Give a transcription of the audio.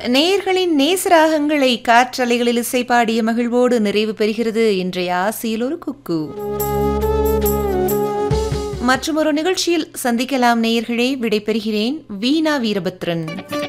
நேயர்களின் நேசராகங்களை காற்றலைகளில் இசை பாடிய மகிழ்வோடு நிறைவு பெறுகிறது இன்றைய ஆசையில் ஒரு குக்கு. மற்றும் ஒரு நிகழ்ச்சியில் சந்திக்கலாம் நேயர்களே. விடைபெறுகிறேன். வீணா வீரபத்ரன்.